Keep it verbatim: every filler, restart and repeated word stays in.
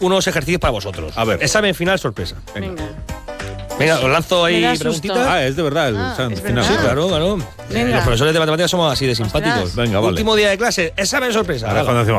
unos ejercicios para vosotros. A ver. Examen final sorpresa. Venga. Venga, os lanzo Me ahí da susto. preguntitas. Ah, es de verdad el Ah, examen es final. verdad. Sí, claro, claro. Venga. Los profesores de matemáticas somos así de simpáticos. Ostras. Venga, vale. Último día de clase, examen sorpresa. Ahora cuando decimos,